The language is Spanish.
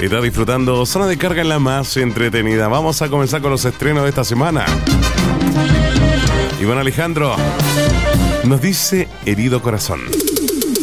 Está disfrutando Zona de Carga en la más entretenida. Vamos a comenzar con los estrenos de esta semana. Iván Alejandro nos dice Herido Corazón.